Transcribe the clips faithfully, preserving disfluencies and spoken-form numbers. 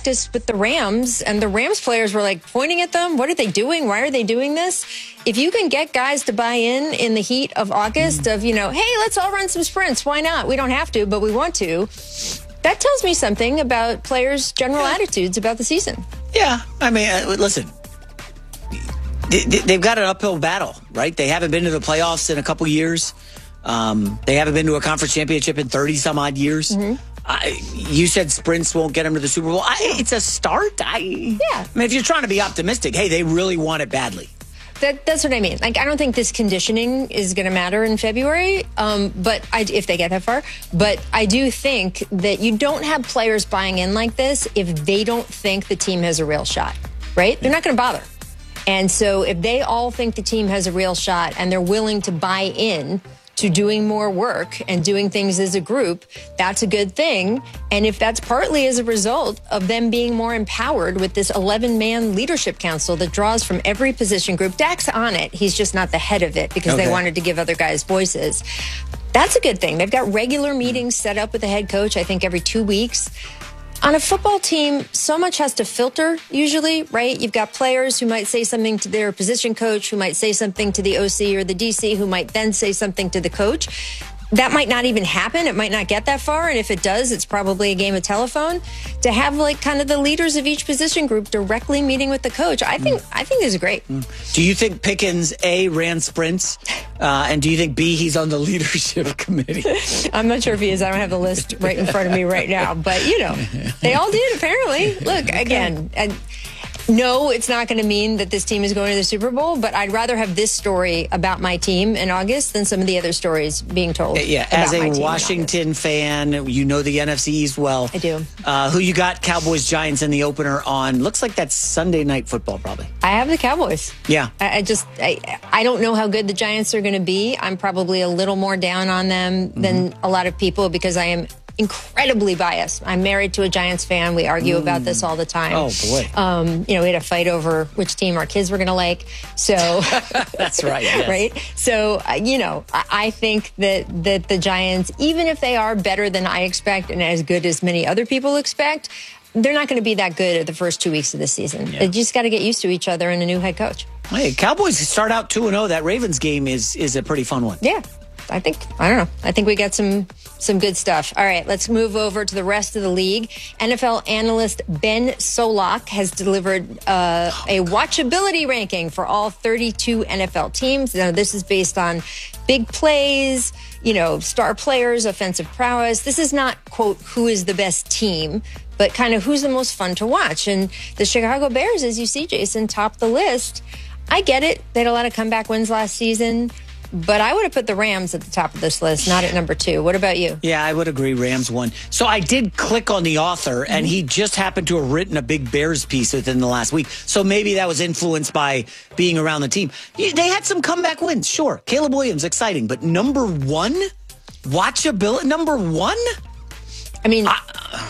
practice with the Rams, and the Rams players were like pointing at them. What are they doing? Why are they doing this? If you can get guys to buy in in the heat of August of, you know, hey, let's all run some sprints. Why not? We don't have to, but we want to. That tells me something about players' general yeah. attitudes about the season. Yeah. I mean, uh, listen, they've got an uphill battle, right? They haven't been to the playoffs in a couple years. Um, they haven't been to a conference championship in thirty some odd years. Mm-hmm. I, you said sprints won't get them to the Super Bowl. I, it's a start. I, yeah. I mean, if you're trying to be optimistic, hey, they really want it badly. That, that's what I mean. Like, I don't think this conditioning is going to matter in February, um, but I, if they get that far. But I do think that you don't have players buying in like this if they don't think the team has a real shot, right? They're not going to bother. And so if they all think the team has a real shot and they're willing to buy in to doing more work and doing things as a group, that's a good thing. And if that's partly as a result of them being more empowered with this eleven-man leadership council that draws from every position group, Dak's on it. He's just not the head of it because okay. they wanted to give other guys voices. That's a good thing. They've got regular meetings set up with the head coach, I think, every two weeks. On a football team, so much has to filter usually, right? You've got players who might say something to their position coach, who might say something to the O C or the D C, who might then say something to the coach. That might not even happen. It might not get that far. And if it does, it's probably a game of telephone. To have like kind of the leaders of each position group directly meeting with the coach, I think mm. I think this is great. Mm. Do you think Pickens, A, ran sprints? Uh, and do you think, B, he's on the leadership committee? I'm not sure if he is. I don't have the list right in front of me right now. But, you know, they all did, apparently. Look, okay. again, and no, it's not going to mean that this team is going to the Super Bowl, but I'd rather have this story about my team in August than some of the other stories being told. Yeah, as a Washington fan, you know the N F C East well. I do. Uh, who you got? Cowboys Giants in the opener on, looks like that's Sunday Night Football probably. I have the Cowboys. Yeah. I, I just, I, I don't know how good the Giants are going to be. I'm probably a little more down on them mm-hmm. than a lot of people because I am incredibly biased. I'm married to a Giants fan. We argue mm. about this all the time. Oh, boy. Um, you know, we had a fight over which team our kids were going to like. So that's right. Yes. Right. So, uh, you know, I, I think that, that the Giants, even if they are better than I expect and as good as many other people expect, they're not going to be that good at the first two weeks of the season. Yeah. They just got to get used to each other and a new head coach. Hey, Cowboys start out two and oh. That Ravens game is is a pretty fun one. Yeah. I think, I don't know. I think we got some some good stuff. All right, let's move over to the rest of the league. N F L analyst Ben Solak has delivered uh, a watchability ranking for all thirty-two N F L teams. Now, this is based on big plays, you know, star players, offensive prowess. This is not, quote, who is the best team, but kind of who's the most fun to watch. And the Chicago Bears, as you see, Jason, topped the list. I get it. They had a lot of comeback wins last season. But I would have put the Rams at the top of this list, not at number two. What about you? Yeah, I would agree. Rams won. So I did click on the author, and he just happened to have written a big Bears piece within the last week. So maybe that was influenced by being around the team. They had some comeback wins, sure. Caleb Williams, exciting. But number one? Watchability? Number one? I mean... I,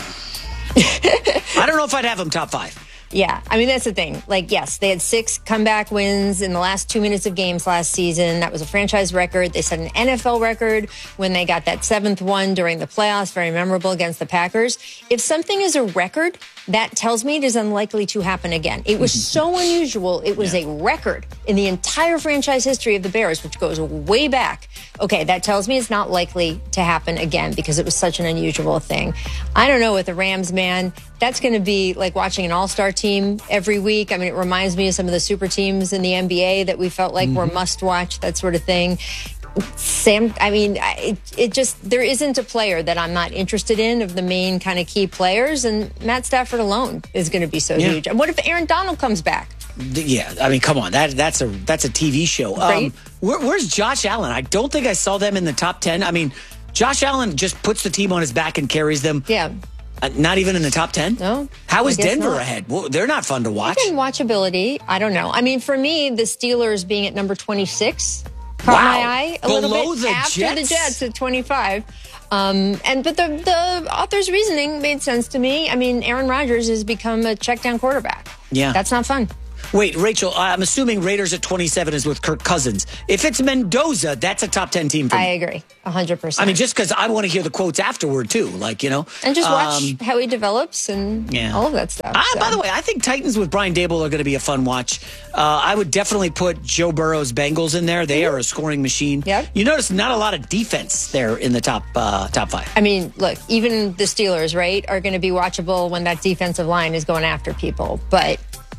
I don't know if I'd have them top five. Yeah, I mean, that's the thing. Like, yes, they had six comeback wins in the last two minutes of games last season. That was a franchise record. They set an N F L record when they got that seventh one during the playoffs, very memorable against the Packers. If something is a record, that tells me it is unlikely to happen again. It was so unusual. It was yeah. a record in the entire franchise history of the Bears, which goes way back. Okay, that tells me it's not likely to happen again because it was such an unusual thing. I don't know with the Rams, man. That's going to be like watching an all-star team every week. I mean, it reminds me of some of the super teams in the N B A that we felt like mm-hmm. were must-watch, that sort of thing. Sam, I mean, it, it just, there isn't a player that I'm not interested in of the main kind of key players, and Matt Stafford alone is going to be so yeah. huge. And what if Aaron Donald comes back? Yeah, I mean, come on, that that's a that's a T V show. Right? Um, where, where's Josh Allen? I don't think I saw them in the top ten. I mean, Josh Allen just puts the team on his back and carries them. Yeah. Uh, not even in the top ten? No. How is Denver not. ahead? Well, they're not fun to watch. Even watchability, I don't know. I mean, for me, the Steelers being at number twenty-six caught wow. my eye a Below little bit the after Jets? the Jets at twenty-five. Um, and but the the author's reasoning made sense to me. I mean, Aaron Rodgers has become a check down quarterback. Yeah, that's not fun. Wait, Rachel, I'm assuming Raiders at twenty-seven is with Kirk Cousins. If it's Mendoza, that's a top ten team for me. I agree, one hundred percent. I mean, just because I want to hear the quotes afterward, too. Like, you know. And just watch um, how he develops and yeah. all of that stuff. I, so. By the way, I think Titans with Brian Daboll are going to be a fun watch. Uh, I would definitely put Joe Burrow's Bengals in there. They mm-hmm. are a scoring machine. Yep. You notice not a lot of defense there in the top uh, top five. I mean, look, even the Steelers, right, are going to be watchable when that defensive line is going after people. But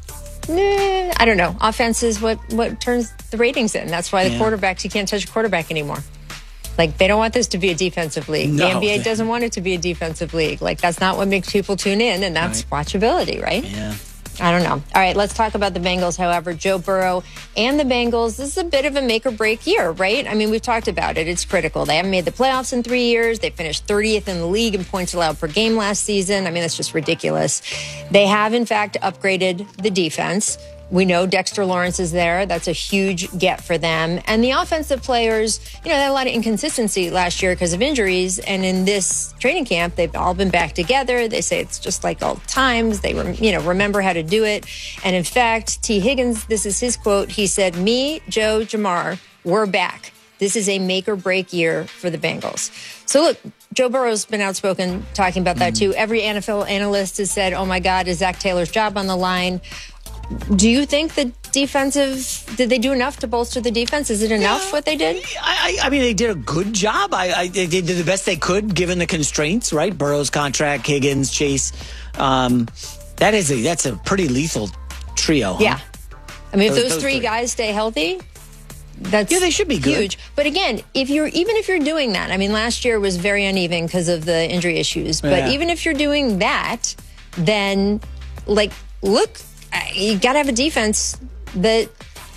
nah, I don't know. Offense is what, what turns the ratings in. That's why the yeah. quarterbacks, you can't touch a quarterback anymore. Like, they don't want this to be a defensive league. No, the N B A they, doesn't want it to be a defensive league. Like, that's not what makes people tune in, and that's right. watchability, right? Yeah. I don't know. All right, let's talk about the Bengals, however. Joe Burrow and the Bengals, this is a bit of a make-or-break year, right? I mean, we've talked about it. It's critical. They haven't made the playoffs in three years. They finished thirtieth in the league in points allowed per game last season. I mean, that's just ridiculous. They have, in fact, upgraded the defense. We know Dexter Lawrence is there. That's a huge get for them. And the offensive players, you know, they had a lot of inconsistency last year because of injuries. And in this training camp, they've all been back together. They say it's just like old times. They, rem- you know, remember how to do it. And in fact, T. Higgins, this is his quote. He said, "Me, Joe, Jamar, we're back. This is a make or break year for the Bengals." So look, Joe Burrow's been outspoken talking about that too. Every N F L analyst has said, "Oh my God, is Zach Taylor's job on the line?" Do you think the defensive, did they do enough to bolster the defense? Is it enough yeah, what they did? I, I mean, they did a good job. I, I They did the best they could given the constraints, right? Burrow's contract, Higgins, Chase. Um, that is a, that's a pretty lethal trio. Huh? Yeah. I mean, if those, those three, three guys stay healthy, that's yeah, they should be good. Huge. But again, if you're even if you're doing that, I mean, last year was very uneven because of the injury issues. But yeah. even if you're doing that, then like look. You got to have a defense that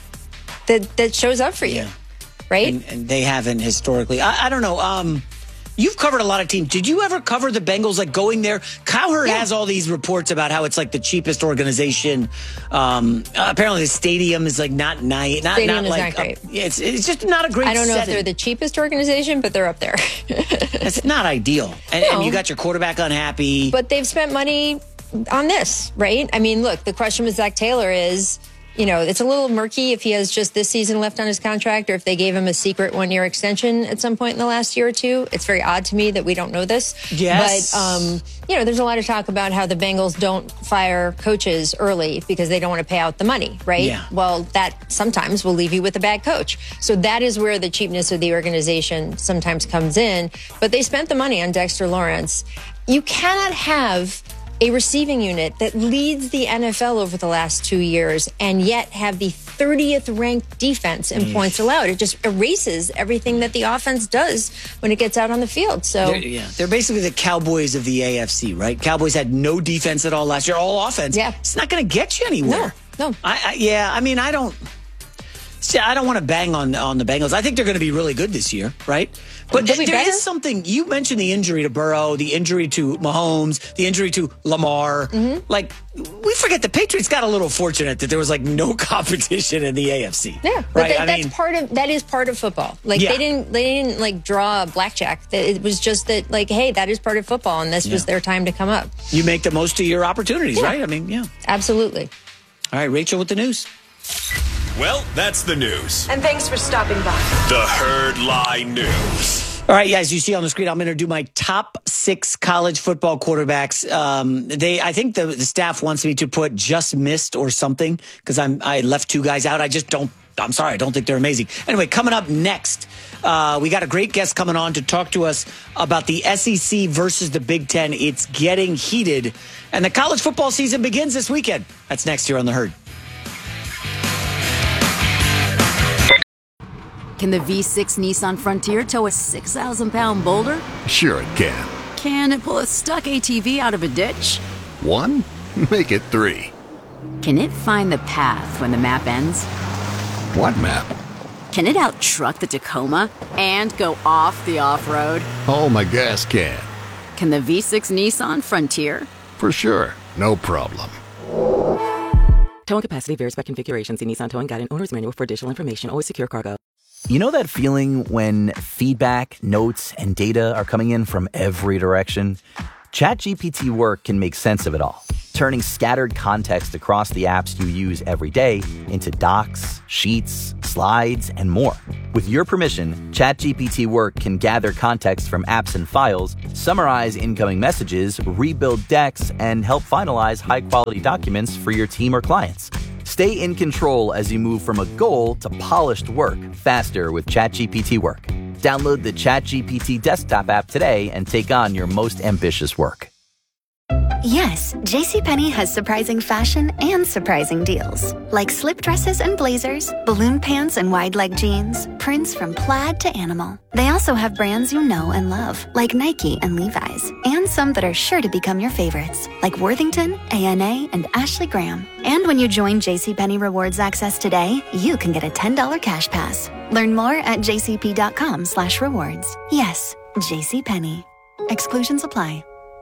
that that shows up for you, yeah. right? And, and they haven't historically. I, I don't know. Um, you've covered a lot of teams. Did you ever cover the Bengals? Like going there, Cowherd yeah. has all these reports about how it's like the cheapest organization. Um, uh, apparently, the stadium is like not nice. Not stadium not is like not great. A, it's it's just not a great. I don't know setting. if they're the cheapest organization, but they're up there. It's not ideal, and, no. and you got your quarterback unhappy. But they've spent money on this, right? I mean, look, the question with Zach Taylor is, you know, it's a little murky if he has just this season left on his contract or if they gave him a secret one-year extension at some point in the last year or two. It's very odd to me that we don't know this. Yes. But, um, you know, there's a lot of talk about how the Bengals don't fire coaches early because they don't want to pay out the money, right? Yeah. Well, that sometimes will leave you with a bad coach. So that is where the cheapness of the organization sometimes comes in. But they spent the money on Dexter Lawrence. You cannot have a receiving unit that leads the N F L over the last two years and yet have the thirtieth ranked defense in mm. points allowed. It just erases everything that the offense does when it gets out on the field. So they're, yeah, they're basically the Cowboys of the A F C, right? Cowboys had no defense at all last year, all offense. Yeah. It's not going to get you anywhere. No, no. I, I, yeah, I mean, I don't... See, I don't want to bang on on the Bengals. I think they're going to be really good this year, right? But there better? is something. You mentioned the injury to Burrow, the injury to Mahomes, the injury to Lamar. Mm-hmm. Like, we forget the Patriots got a little fortunate that there was like no competition in the A F C. Yeah, but right? that, I that's mean, part of that is part of football. Like yeah. they didn't they didn't like draw a blackjack. It was just that like, hey, that is part of football, and this yeah. was their time to come up. You make the most of your opportunities, yeah. right? I mean, yeah, absolutely. All right, Rachel, with the news. Well, that's the news. And thanks for stopping by. The Herd Lie News. All right, as you see on the screen, I'm going to do my top six college football quarterbacks. Um, they, I think the, the staff wants me to put just missed or something because I'm I left two guys out. I just don't. I'm sorry, I don't think they're amazing. Anyway, coming up next, uh, we got a great guest coming on to talk to us about the S E C versus the Big Ten. It's getting heated, and the college football season begins this weekend. That's next here on The Herd. Can the V six Nissan Frontier tow a six thousand pound boulder? Sure it can. Can it pull a stuck A T V out of a ditch? One? Make it three. Can it find the path when the map ends? What map? Can it out-truck the Tacoma and go off the off-road? Oh, my gas can. Can the V six Nissan Frontier? For sure. No problem. Towing capacity varies by configuration. See Nissan Towing Guide and Owner's Manual for additional information. Always secure cargo. You know that feeling when feedback, notes, and data are coming in from every direction? ChatGPT Work can make sense of it all, turning scattered context across the apps you use every day into docs, sheets, slides, and more. With your permission, ChatGPT Work can gather context from apps and files, summarize incoming messages, rebuild decks, and help finalize high-quality documents for your team or clients. Stay in control as you move from a goal to polished work faster with ChatGPT Work. Download the ChatGPT desktop app today and take on your most ambitious work. Yes, JCPenney has surprising fashion and surprising deals. Like slip dresses and blazers, balloon pants and wide leg jeans, prints from plaid to animal. They also have brands you know and love, like Nike and Levi's, and some that are sure to become your favorites, like Worthington, A N A, and Ashley Graham. And when you join JCPenney Rewards Access today, you can get a ten dollars cash pass. Learn more at jcp.com slash rewards. Yes, JCPenney. Exclusions apply.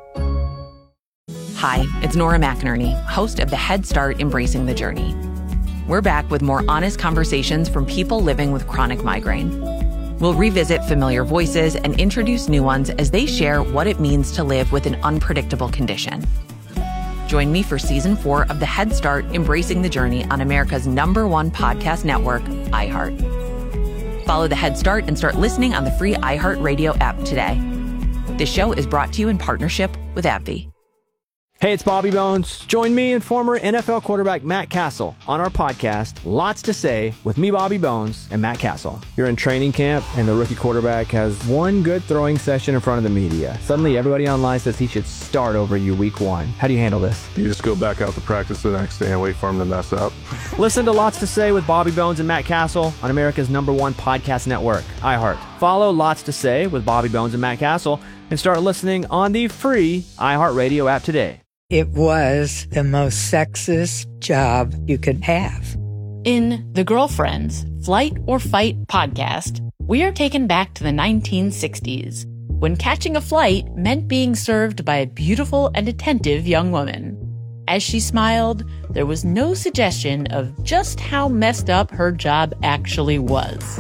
Hi, it's Nora McInerney, host of the Head Start Embracing the Journey. We're back with more honest conversations from people living with chronic migraine. We'll revisit familiar voices and introduce new ones as they share what it means to live with an unpredictable condition. Join me for season four of the Head Start Embracing the Journey on America's number one podcast network, iHeart. Follow the Head Start and start listening on the free iHeartRadio app today. This show is brought to you in partnership with AbbVie. Hey, it's Bobby Bones. Join me and former N F L quarterback Matt Castle on our podcast, Lots to Say, with me, Bobby Bones, and Matt Castle. You're in training camp, and the rookie quarterback has one good throwing session in front of the media. Suddenly, everybody online says he should start over you week one. How do you handle this? You just go back out to practice the next day and wait for him to mess up. Listen to Lots to Say with Bobby Bones and Matt Castle on America's number one podcast network, iHeart. Follow Lots to Say with Bobby Bones and Matt Castle and start listening on the free iHeartRadio app today. It was the most sexist job you could have. In The Girlfriends, Flight or Fight podcast, we are taken back to the nineteen sixties, when catching a flight meant being served by a beautiful and attentive young woman. As she smiled, there was no suggestion of just how messed up her job actually was.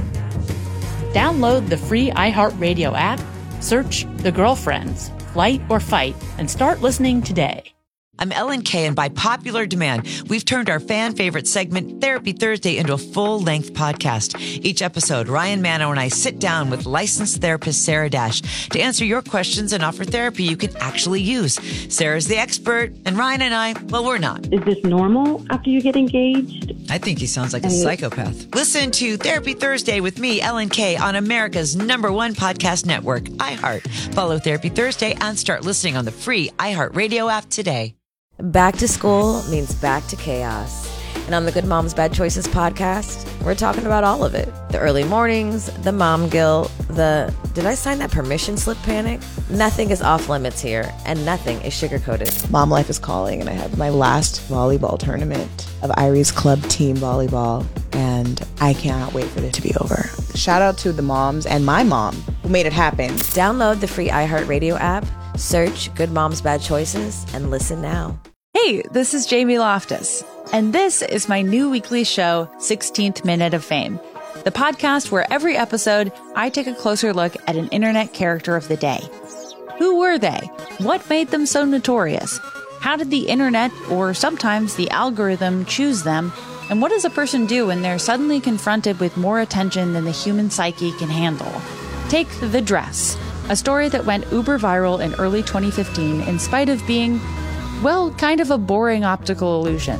Download the free iHeartRadio app, search The Girlfriends, Flight or Fight, and start listening today. I'm Ellen Kay, and by popular demand, we've turned our fan favorite segment, Therapy Thursday, into a full-length podcast. Each episode, Ryan Mano and I sit down with licensed therapist Sarah Dash to answer your questions and offer therapy you can actually use. Sarah's the expert, and Ryan and I, well, we're not. Is this normal after you get engaged? I think he sounds like a psychopath. Listen to Therapy Thursday with me, Ellen Kay, on America's number one podcast network, iHeart. Follow Therapy Thursday and start listening on the free iHeartRadio app today. Back to school means back to chaos. And on the Good Moms Bad Choices podcast, we're talking about all of it. The early mornings, the mom guilt, the did I sign that permission slip panic? Nothing is off limits here, and nothing is sugar-coated. Mom life is calling, and I have my last volleyball tournament of Irie's club team volleyball, and I cannot wait for it to be over. Shout out to the moms and my mom who made it happen. Download the free iHeartRadio app, search Good Moms Bad Choices, and listen now. Hey, this is Jamie Loftus, and this is my new weekly show, sixteenth Minute of Fame, the podcast where every episode I take a closer look at an internet character of the day. Who were they? What made them so notorious? How did the internet, or sometimes the algorithm, choose them? And what does a person do when they're suddenly confronted with more attention than the human psyche can handle? Take The Dress, a story that went uber viral in early twenty fifteen in spite of being, well, kind of a boring optical illusion.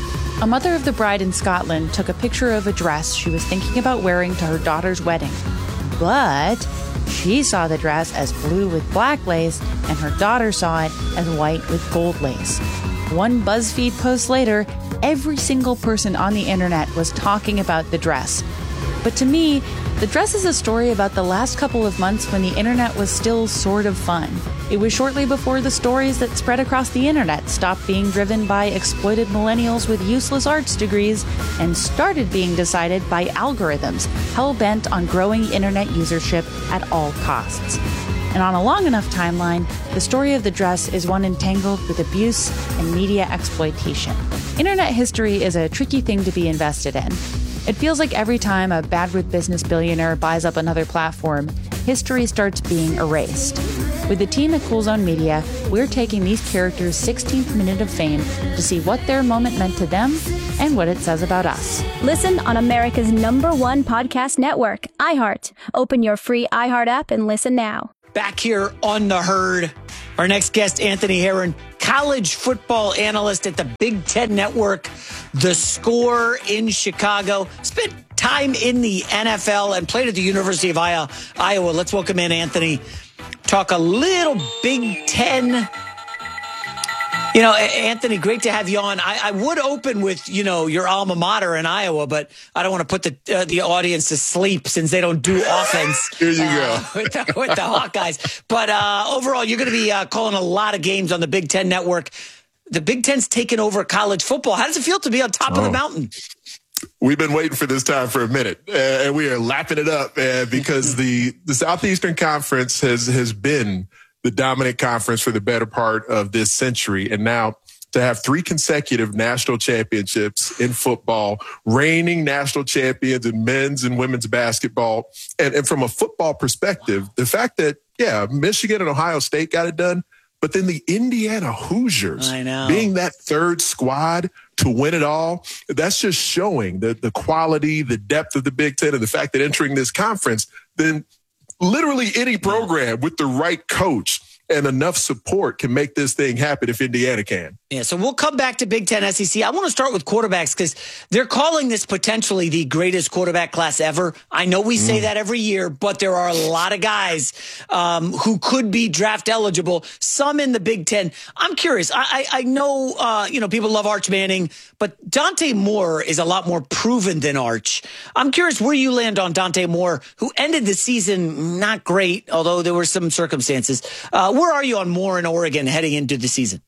A mother of the bride in Scotland took a picture of a dress she was thinking about wearing to her daughter's wedding. But she saw the dress as blue with black lace, and her daughter saw it as white with gold lace. One BuzzFeed post later, every single person on the internet was talking about the dress. But to me, the dress is a story about the last couple of months when the internet was still sort of fun. It was shortly before the stories that spread across the internet stopped being driven by exploited millennials with useless arts degrees and started being decided by algorithms hell-bent on growing internet usership at all costs. And on a long enough timeline, the story of the dress is one entangled with abuse and media exploitation. Internet history is a tricky thing to be invested in. It feels like every time a bad with business billionaire buys up another platform, history starts being erased. With the team at Cool Zone Media, we're taking these characters' sixteenth minute of fame to see what their moment meant to them and what it says about us. Listen on America's number one podcast network, iHeart. Open your free iHeart app and listen now. Back here on The Herd, our next guest, Anthony Herron, college football analyst at the Big Ten Network, The Score in Chicago. Spent time in the N F L and played at the University of Iowa. Let's welcome in Anthony. Talk a little Big Ten. You know, Anthony, great to have you on. I, I would open with, you know, your alma mater in Iowa, but I don't want to put the uh, the audience to sleep since they don't do offense. Here you uh, go. with, the, with the Hawkeyes. But uh, overall, you're going to be uh, calling a lot of games on the Big Ten Network. The Big Ten's taken over college football. How does it feel to be on top oh. of the mountain? We've been waiting for this time for a minute, uh, and we are lapping it up uh, because the, the Southeastern Conference has has been the dominant conference for the better part of this century. And now to have three consecutive national championships in football, reigning national champions in men's and women's basketball. And, and from a football perspective, the fact that, yeah, Michigan and Ohio State got it done, but then the Indiana Hoosiers I know. being that third squad to win it all, that's just showing the, the quality, the depth of the Big Ten, and the fact that entering this conference, then literally any program with the right coach and enough support can make this thing happen if Indiana can. Yeah, so we'll come back to Big Ten S E C. I want to start with quarterbacks because they're calling this potentially the greatest quarterback class ever. I know we say mm. that every year, but there are a lot of guys um, who could be draft eligible, some in the Big Ten. I'm curious. I, I, I know, uh, you know, people love Arch Manning, but Dante Moore is a lot more proven than Arch. I'm curious where you land on Dante Moore, who ended the season not great, although there were some circumstances. Uh, where are you on Moore in Oregon heading into the season?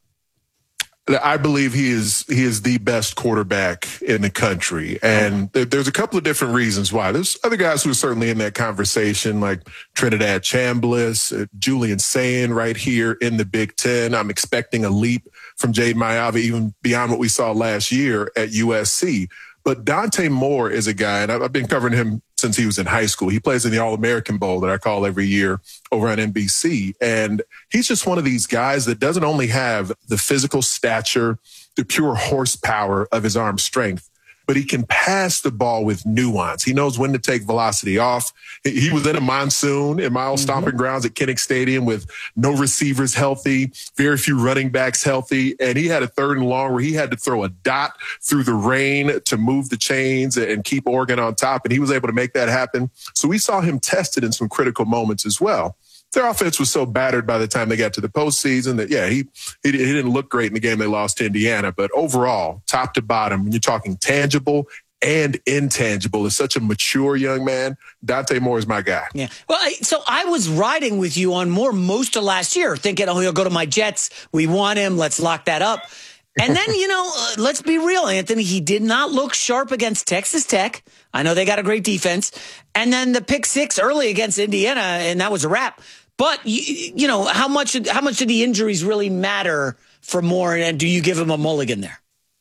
I believe he is he is the best quarterback in the country. And there's a couple of different reasons why. There's other guys who are certainly in that conversation, like Trinidad Chambliss, uh, Julian Sayin right here in the Big Ten. I'm expecting a leap from Jade Mayavi even beyond what we saw last year at U S C. But Dante Moore is a guy, and I've been covering him since he was in high school. He plays in the All-American Bowl that I call every year over on N B C. And he's just one of these guys that doesn't only have the physical stature, the pure horsepower of his arm strength, but he can pass the ball with nuance. He knows when to take velocity off. He was in a monsoon in my old mm-hmm. stomping grounds at Kinnick Stadium with no receivers healthy, very few running backs healthy. And he had a third and long where he had to throw a dot through the rain to move the chains and keep Oregon on top. And he was able to make that happen. So we saw him tested in some critical moments as well. Their offense was so battered by the time they got to the postseason that, yeah, he, he he didn't look great in the game they lost to Indiana. But overall, top to bottom, when you're talking tangible and intangible, is such a mature young man. Dante Moore is my guy. Yeah. Well, I, so I was riding with you on Moore most of last year, thinking, oh, he'll go to my Jets. We want him. Let's lock that up. And then, you know, uh, let's be real, Anthony. He did not look sharp against Texas Tech. I know they got a great defense. And then the pick six early against Indiana, and that was a wrap. But, you, you know, how much how much do the injuries really matter for Moore, and do you give him a mulligan there?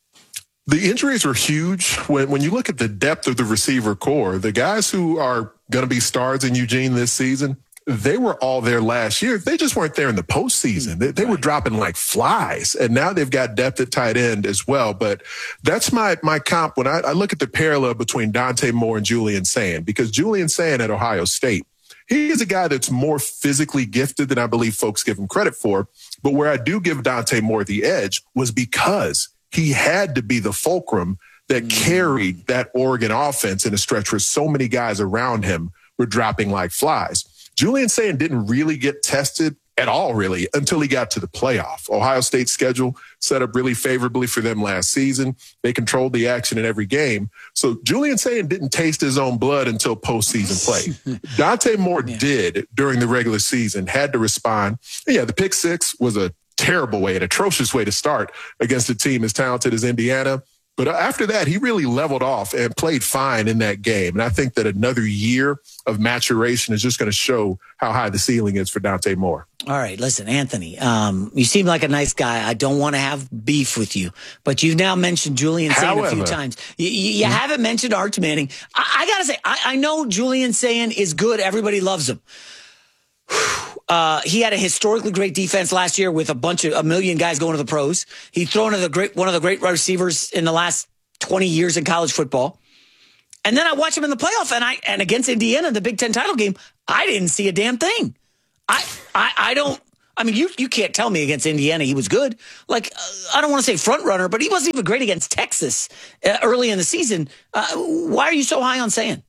The injuries are huge. When when you look at the depth of the receiver core, the guys who are going to be stars in Eugene this season, they were all there last year. They just weren't there in the postseason. They, they were dropping like flies, and now they've got depth at tight end as well. But that's my my comp when I, I look at the parallel between Dante Moore and Julian Sayin, because Julian Sayin at Ohio State, he is a guy that's more physically gifted than I believe folks give him credit for. But where I do give Dante Moore the edge was because he had to be the fulcrum that carried that Oregon offense in a stretch where so many guys around him were dropping like flies. Julian Sayin didn't really get tested at all, really, until he got to the playoff. Ohio State's schedule set up really favorably for them last season. They controlled the action in every game. So Julian Sayin didn't taste his own blood until postseason play. Dante Moore yeah. did during the regular season, had to respond. And yeah, the pick six was a terrible way, an atrocious way to start against a team as talented as Indiana. But after that, he really leveled off and played fine in that game. And I think that another year of maturation is just going to show how high the ceiling is for Dante Moore. All right, listen, Anthony, um, you seem like a nice guy. I don't want to have beef with you, but you've now mentioned Julian Sayin a few times. You, you, you mm-hmm. haven't mentioned Arch Manning. I, I got to say, I, I know Julian Sayin is good. Everybody loves him. Uh, he had a historically great defense last year with a bunch of a million guys going to the pros. He thrown to the great one of the great receivers in the last twenty years in college football. And then I watched him in the playoff, and I and against Indiana in the Big Ten title game, I didn't see a damn thing. I I, I don't. I mean, you you can't tell me against Indiana he was good. Like, uh, I don't want to say front runner, but he wasn't even great against Texas uh, early in the season. Uh, why are you so high on saying?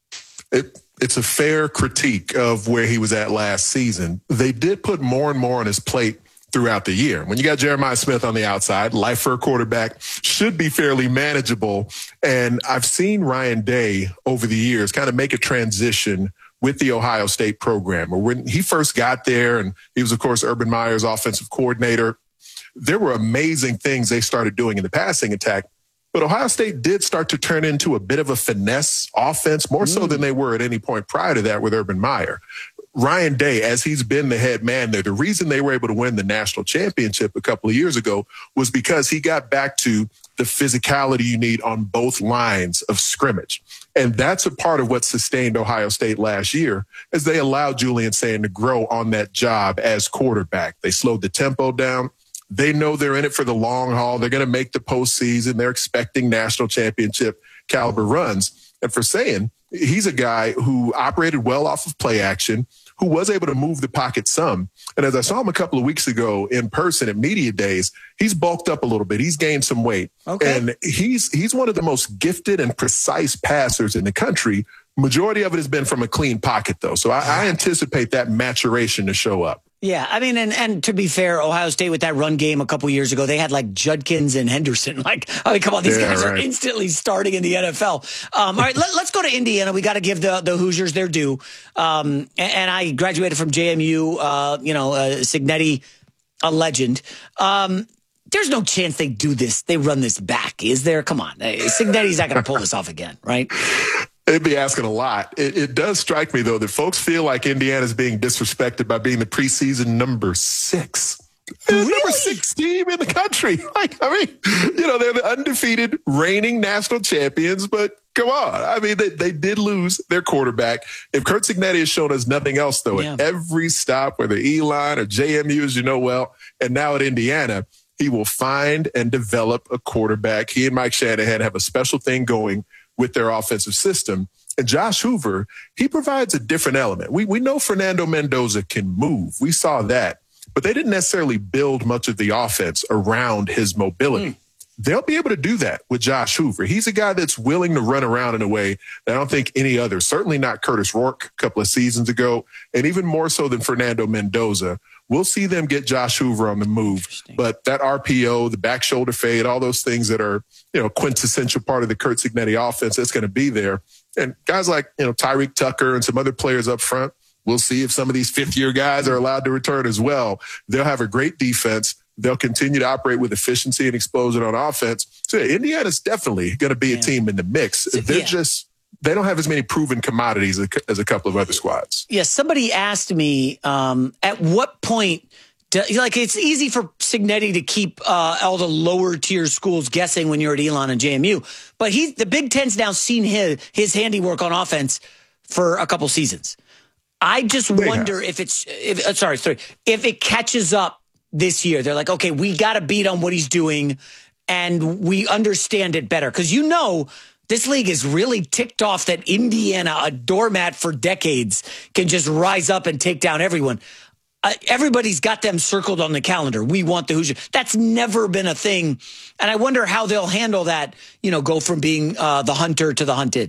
It, it's a fair critique of where he was at last season. They did put more and more on his plate throughout the year. When you got Jeremiah Smith on the outside, life for a quarterback should be fairly manageable. And I've seen Ryan Day over the years kind of make a transition with the Ohio State program. Or when he first got there, and he was, of course, Urban Meyer's offensive coordinator, there were amazing things they started doing in the passing attack. But Ohio State did start to turn into a bit of a finesse offense, more so than they were at any point prior to that with Urban Meyer. Ryan Day, as he's been the head man there, the reason they were able to win the national championship a couple of years ago was because he got back to the physicality you need on both lines of scrimmage. And that's a part of what sustained Ohio State last year, as they allowed Julian Sand to grow on that job as quarterback. They slowed the tempo down. They know they're in it for the long haul. They're going to make the postseason. They're expecting national championship caliber runs. And for saying, he's a guy who operated well off of play action, who was able to move the pocket some. And as I saw him a couple of weeks ago in person at media days, he's bulked up a little bit. He's gained some weight. Okay. And he's he's one of the most gifted and precise passers in the country. Majority of it has been from a clean pocket, though. So I, I anticipate that maturation to show up. Yeah, I mean, and, and to be fair, Ohio State with that run game a couple years ago, they had like Judkins and Henderson. Like, I mean, come on, these yeah, guys right. are instantly starting in the N F L. Um, all right, let, let's go to Indiana. We got to give the, the Hoosiers their due. Um, and, and I graduated from J M U, uh, you know, uh, Cignetti, a legend. Um, there's no chance they do this. They run this back, is there? Come on. Cignetti's not going to pull this off again, right? They'd be asking a lot. It, it does strike me, though, that folks feel like Indiana's being disrespected by being the preseason number six. Really? Number six team in the country. Like, I mean, you know, they're the undefeated reigning national champions, but come on. I mean, they, they did lose their quarterback. If Curt Cignetti has shown us nothing else, though, yeah. at every stop, whether Elon or J M U, as you know well, and now at Indiana, he will find and develop a quarterback. He and Mike Shanahan have a special thing going with their offensive system. And Josh Hoover, he provides a different element. We we know Fernando Mendoza can move. We saw that. But they didn't necessarily build much of the offense around his mobility. Mm. They'll be able to do that with Josh Hoover. He's a guy that's willing to run around in a way that I don't think any other, certainly not Curtis Rourke a couple of seasons ago, and even more so than Fernando Mendoza. We'll see them get Josh Hoover on the move. But that R P O, the back shoulder fade, all those things that are, you know, quintessential part of the Curt Cignetti offense, that's going to be there. And guys like, you know, Tyreek Tucker and some other players up front, we'll see if some of these fifth-year guys are allowed to return as well. They'll have a great defense. They'll continue to operate with efficiency and explosion on offense. So yeah, Indiana's definitely going to be yeah. a team in the mix. They're yeah. just they don't have as many proven commodities as a couple of other squads. Yes, yeah, somebody asked me um, at what point, do, like it's easy for Cignetti to keep uh, all the lower tier schools guessing when you're at Elon and J M U, but he the Big Ten's now seen his his handiwork on offense for a couple seasons. I just they wonder have. if it's if, uh, sorry sorry if it catches up this year. They're like, okay, we got to beat on what he's doing, and we understand it better because you know. This league is really ticked off that Indiana, a doormat for decades, can just rise up and take down everyone. Uh, everybody's got them circled on the calendar. We want the Hoosiers. That's never been a thing. And I wonder how they'll handle that, you know, go from being uh, the hunter to the hunted.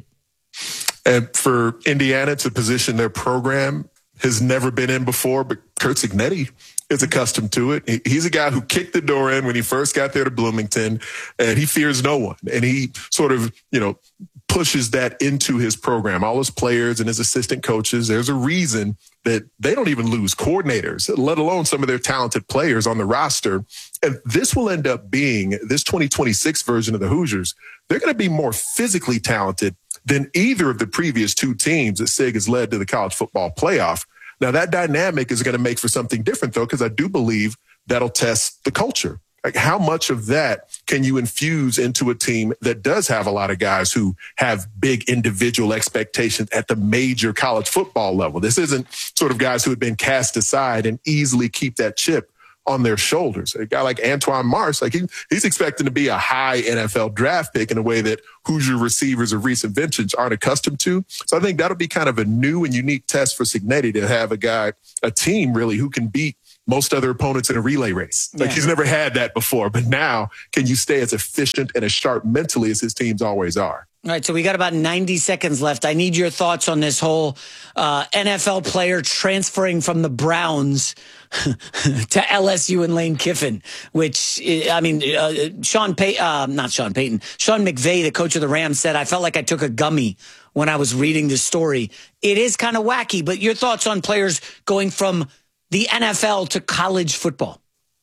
And for Indiana to position their program has never been in before, but Curt Cignetti is accustomed to it. He's a guy who kicked the door in when he first got there to Bloomington, and he fears no one. And he sort of, you know, pushes that into his program. All his players and his assistant coaches, there's a reason that they don't even lose coordinators, let alone some of their talented players on the roster. And this will end up being, this twenty twenty-six version of the Hoosiers, they're going to be more physically talented than either of the previous two teams that Sig has led to the college football playoff. Now, that dynamic is going to make for something different, though, because I do believe that'll test the culture. Like, how much of that can you infuse into a team that does have a lot of guys who have big individual expectations at the major college football level? This isn't sort of guys who have been cast aside and easily keep that chip on their shoulders. A guy like Antoine Marsh, like he, he's expecting to be a high N F L draft pick in a way that Hoosier receivers of recent vintage aren't accustomed to. So I think that'll be kind of a new and unique test for Cignetti to have a guy, a team really, who can beat most other opponents in a relay race. Like yeah. he's never had that before, but now can you stay as efficient and as sharp mentally as his teams always are? All right, so we got about ninety seconds left. I need your thoughts on this whole uh, N F L player transferring from the Browns to L S U and Lane Kiffin, which, I mean, uh, Sean Pay- uh, not Sean Payton, Sean McVay, the coach of the Rams, said, I felt like I took a gummy when I was reading this story. It is kind of wacky, but your thoughts on players going from the N F L to college football?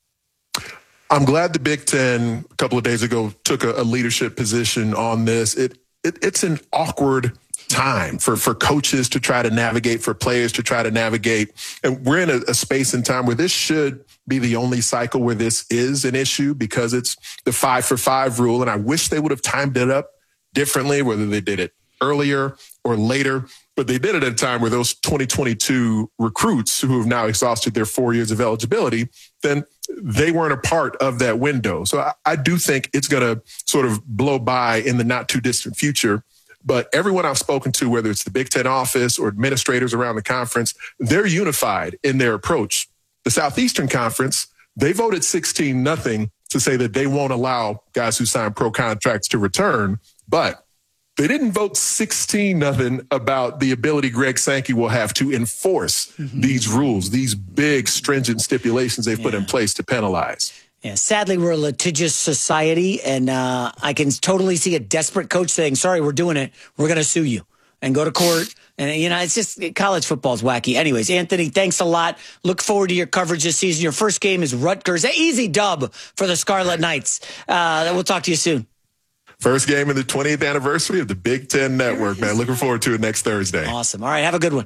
I'm glad the Big Ten a couple of days ago took a, a leadership position on this. It, it it's an awkward time for, for coaches to try to navigate, for players to try to navigate. And we're in a, a space and time where this should be the only cycle where this is an issue, because it's the five for five rule. And I wish they would have timed it up differently, whether they did it earlier or later. But they did it at a time where those twenty twenty-two recruits who have now exhausted their four years of eligibility, then they weren't a part of that window. So I, I do think it's going to sort of blow by in the not too distant future. But everyone I've spoken to, whether it's the Big Ten office or administrators around the conference, they're unified in their approach. The Southeastern Conference, they voted sixteen nothing to say that they won't allow guys who sign pro contracts to return. But they didn't vote sixteen nothing about the ability Greg Sankey will have to enforce mm-hmm. these rules, these big stringent stipulations they've yeah. put in place to penalize. Yeah, sadly, we're a litigious society, and uh, I can totally see a desperate coach saying, sorry, we're doing it. We're going to sue you and go to court. And, you know, it's just college football's wacky. Anyways, Anthony, thanks a lot. Look forward to your coverage this season. Your first game is Rutgers. An easy dub for the Scarlet Knights. Uh, we'll talk to you soon. First game in the twentieth anniversary of the Big Ten Network, man. Looking forward to it next Thursday. Awesome. All right, have a good one.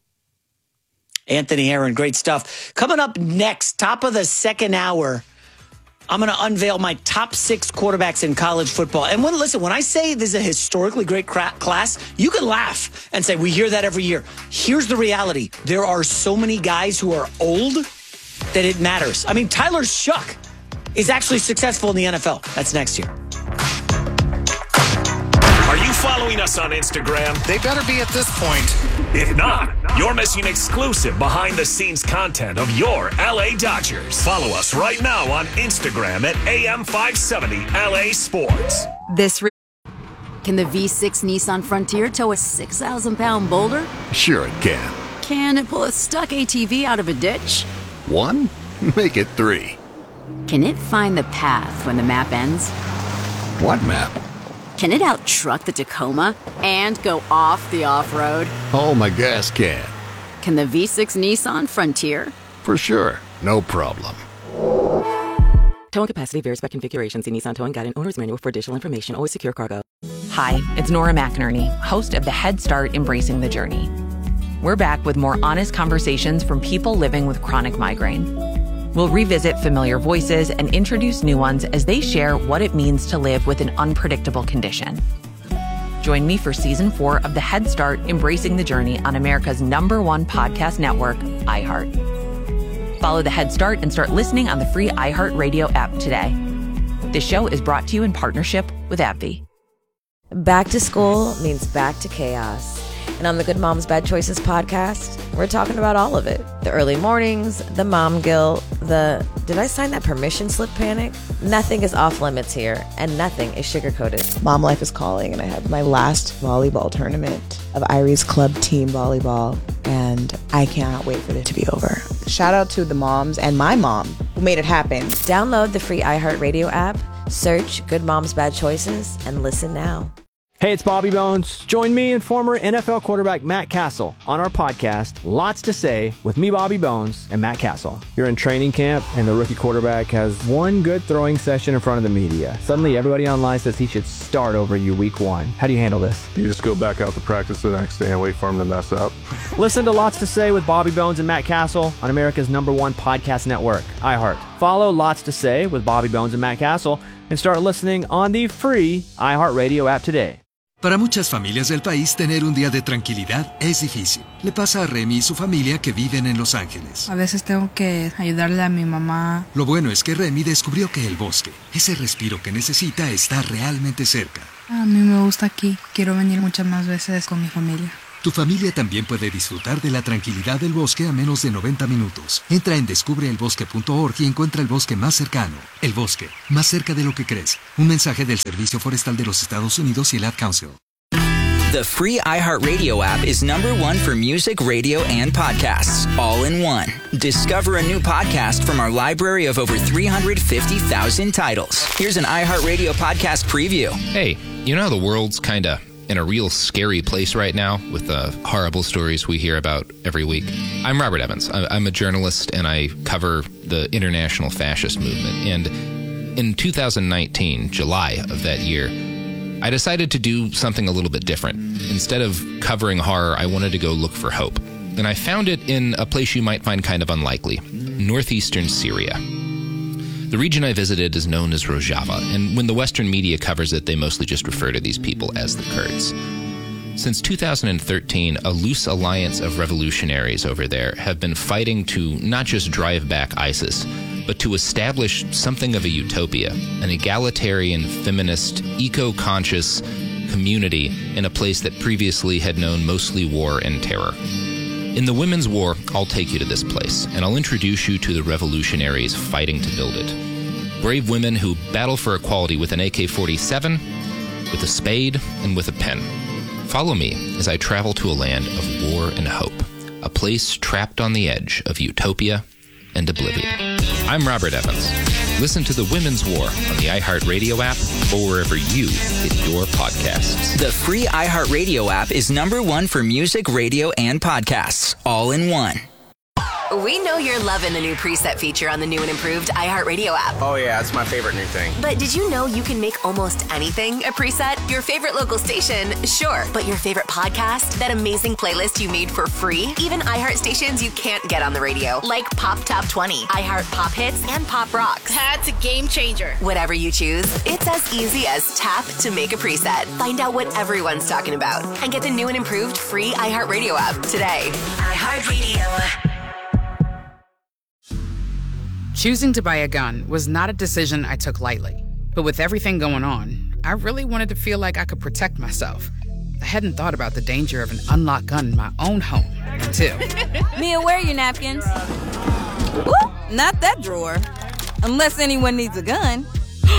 Anthony Herron, great stuff. Coming up next, top of the second hour, I'm going to unveil my top six quarterbacks in college football. And when, listen, when I say this is a historically great cra- class, you can laugh and say, we hear that every year. Here's the reality. There are so many guys who are old that it matters. I mean, Tyler Shuck is actually successful in the N F L. That's next year. Are you following us on Instagram? They better be at this point. If not, you're missing exclusive behind-the-scenes content of your L A Dodgers. Follow us right now on Instagram at A M five seventy L A Sports. This re- Can the V six Nissan Frontier tow a six thousand pound boulder? Sure it can. Can it pull a stuck A T V out of a ditch? One? Make it three. Can it find the path when the map ends? What map? Can it out-truck the Tacoma and go off the off-road? Oh, my gas can. Can the V six Nissan Frontier? For sure. No problem. Towing capacity varies by configuration. See Nissan Towing Guide and Owner's Manual for additional information. Always secure cargo. Hi, it's Nora McInerney, host of the Head Start Embracing the Journey. We're back with more honest conversations from people living with chronic migraine. We'll revisit familiar voices and introduce new ones as they share what it means to live with an unpredictable condition. Join me for season four of the Head Start Embracing the Journey on America's number one podcast network, iHeart. Follow the Head Start and start listening on the free iHeartRadio app today. This show is brought to you in partnership with AbbVie. Back to school means back to chaos. And on the Good Moms Bad Choices podcast, we're talking about all of it. The early mornings, the mom guilt, the did I sign that permission slip panic? Nothing is off limits here, and nothing is sugar-coated. Mom life is calling, and I have my last volleyball tournament of Irie's Club Team Volleyball, and I cannot wait for it to be over. Shout out to the moms and my mom who made it happen. Download the free iHeartRadio app, search Good Moms Bad Choices, and listen now. Hey, it's Bobby Bones. Join me and former N F L quarterback Matt Castle on our podcast, Lots to Say, with me, Bobby Bones, and Matt Castle. You're in training camp, and the rookie quarterback has one good throwing session in front of the media. Suddenly, everybody online says he should start over you week one. How do you handle this? You just go back out to practice the next day and wait for him to mess up. Listen to Lots to Say with Bobby Bones and Matt Castle on America's number one podcast network, iHeart. Follow Lots to Say with Bobby Bones and Matt Castle and start listening on the free iHeartRadio app today. Para muchas familias del país, tener un día de tranquilidad es difícil. Le pasa a Remy y su familia que viven en Los Ángeles. A veces tengo que ayudarle a mi mamá. Lo bueno es que Remy descubrió que el bosque, ese respiro que necesita, está realmente cerca. A mí me gusta aquí. Quiero venir muchas más veces con mi familia. Tu familia también puede disfrutar de la tranquilidad del bosque a menos de noventa minutos. Entra en descubre el bosque punto org y encuentra el bosque más cercano. El bosque, más cerca de lo que crees. Un mensaje del Servicio Forestal de los Estados Unidos y el Ad Council. The free iHeartRadio app is number one for music, radio, and podcasts, all in one. Discover a new podcast from our library of over three hundred fifty thousand titles. Here's an iHeartRadio podcast preview. Hey, you know how the world's kind of in a real scary place right now with the horrible stories we hear about every week? I'm Robert Evans. I'm a journalist, and I cover the international fascist movement. And in two thousand nineteen, July of that year, I decided to do something a little bit different. Instead of covering horror, I wanted to go look for hope. And I found it in a place you might find kind of unlikely, northeastern Syria. The region I visited is known as Rojava, and when the Western media covers it, they mostly just refer to these people as the Kurds. Since two thousand thirteen, a loose alliance of revolutionaries over there have been fighting to not just drive back ISIS, but to establish something of a utopia, an egalitarian, feminist, eco-conscious community in a place that previously had known mostly war and terror. In the Women's War, I'll take you to this place, and I'll introduce you to the revolutionaries fighting to build it. Brave women who battle for equality with an A K forty-seven, with a spade, and with a pen. Follow me as I travel to a land of war and hope, a place trapped on the edge of utopia and oblivion. I'm Robert Evans. Listen to The Women's War on the iHeartRadio app or wherever you get your podcasts. The free iHeartRadio app is number one for music, radio, and podcasts, all in one. We know you're loving the new preset feature on the new and improved iHeartRadio app. Oh, yeah, it's my favorite new thing. But did you know you can make almost anything a preset? Your favorite local station, sure. But your favorite podcast? That amazing playlist you made for free? Even iHeart stations you can't get on the radio, like Pop Top twenty, iHeart Pop Hits, and Pop Rocks. That's a game changer. Whatever you choose, it's as easy as tap to make a preset. Find out what everyone's talking about and get the new and improved free iHeartRadio app today. iHeartRadio. Choosing to buy a gun was not a decision I took lightly. But with everything going on, I really wanted to feel like I could protect myself. I hadn't thought about the danger of an unlocked gun in my own home until... Mia, where are your napkins? Ooh, not that drawer. Unless anyone needs a gun.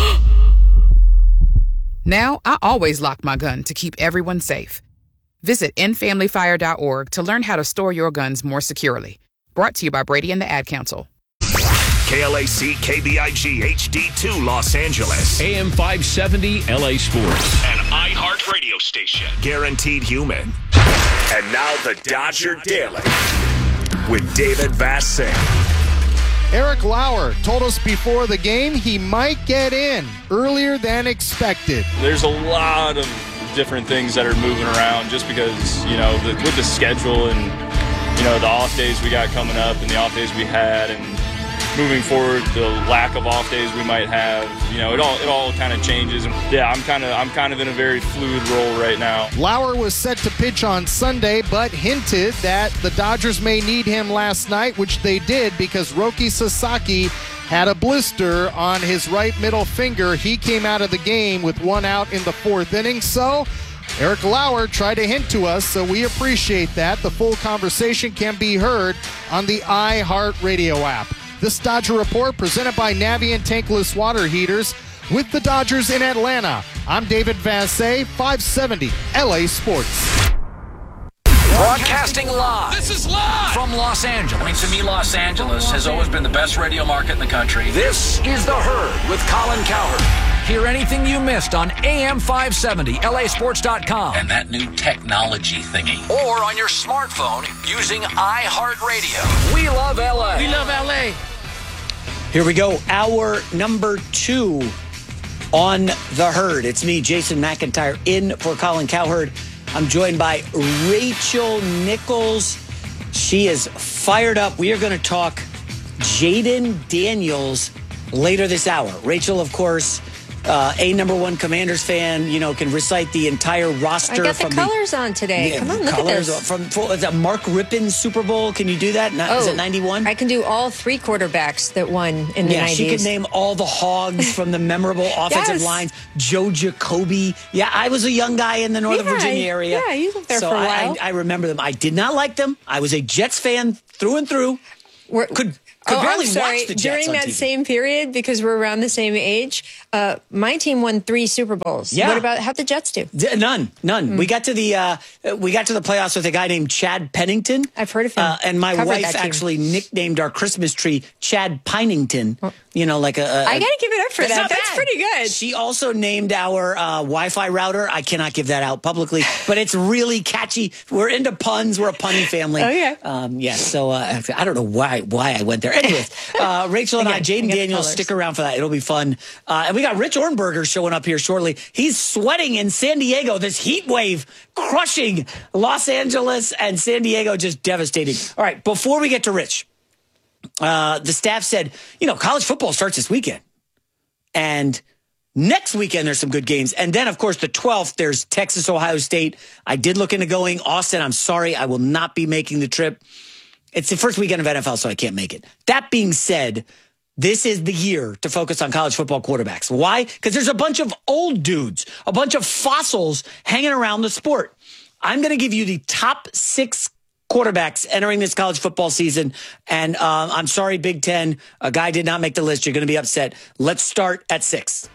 Now, I always lock my gun to keep everyone safe. Visit end family fire dot org to learn how to store your guns more securely. Brought to you by Brady and the Ad Council. K L A C K B I G H D two Los Angeles. A M five seventy L A Sports. An iHeart radio station. Guaranteed human. And now the Dodger Daily with David Vassegh. Eric Lauer told us before the game he might get in earlier than expected. There's a lot of different things that are moving around just because, you know, the, with the schedule and, you know, the off days we got coming up and the off days we had and moving forward, the lack of off days we might have, you know, it all it all kind of changes. And yeah, I'm kind of I'm kind of in a very fluid role right now. Lauer was set to pitch on Sunday, but hinted that the Dodgers may need him last night, which they did because Roki Sasaki had a blister on his right middle finger. He came out of the game with one out in the fourth inning. So Eric Lauer tried to hint to us, so we appreciate that. The full conversation can be heard on the iHeartRadio app. This Dodger Report presented by Navient Tankless Water Heaters with the Dodgers in Atlanta. I'm David Vassegh, five seventy L A Sports. Broadcasting live. This is live from Los Angeles. I mean, to me, Los Angeles has always been the best radio market in the country. This is The Herd with Colin Cowherd. Hear anything you missed on A M five seventy, L A sports dot com. And that new technology thingy. Or on your smartphone using iHeartRadio. We love L A. We love L A. Here we go. Hour number two on The Herd. It's me, Jason McIntyre, in for Colin Cowherd. I'm joined by Rachel Nichols. She is fired up. We are going to talk Jayden Daniels later this hour. Rachel, of course, uh, a number one Commanders fan, you know, can recite the entire roster. I got the from colors the, on today. Yeah, Come on, look colors at this. From, from is that Mark Rippon Super Bowl? Can you do that? No, oh, is it ninety-one? I can do all three quarterbacks that won in the yeah, nineties. She could name all the hogs from the memorable offensive Yes. lines. Joe Jacoby. Yeah, I was a young guy in the Northern Yeah, Virginia area. yeah, you lived there so for a I, while. I, I remember them. I did not like them. I was a Jets fan through and through. We're, could could oh, barely I'm sorry. watch the Jets During on that T V. same period, because we're around the same age, uh, my team won three Super Bowls. Yeah. What about how'd the Jets do? D- None, none. Mm. We got to the uh, we got to the playoffs with a guy named Chad Pennington. I've heard of him. Uh, and my Covered wife that team. actually nicknamed our Christmas tree Chad Pinington. You know, like a. a I gotta give it up for That's that. not That's bad. pretty good. She also named our uh, Wi-Fi router. I cannot give that out publicly, but it's really catchy. We're into puns. We're a punny family. Oh, yeah. Um, yes. So uh, I don't know why why I went there. Anyways, uh, Rachel and I, Again, Jayden I get the Daniels, colors. stick around for that. It'll be fun. Uh, and we got Rich Ornberger showing up here shortly. He's sweating in San Diego. This heat wave crushing Los Angeles and San Diego, just devastating. All right, before we get to Rich, uh, the staff said, you know, college football starts this weekend. And next weekend, there's some good games. And then, of course, the twelfth, there's Texas, Ohio State. I did look into going. Austin, I'm sorry, I will not be making the trip. It's the first weekend of N F L, so I can't make it. That being said, this is the year to focus on college football quarterbacks. Why? Because there's a bunch of old dudes, a bunch of fossils hanging around the sport. I'm going to give you the top six quarterbacks entering this college football season. And uh, I'm sorry, Big Ten, a guy did not make the list. You're going to be upset. Let's start at six.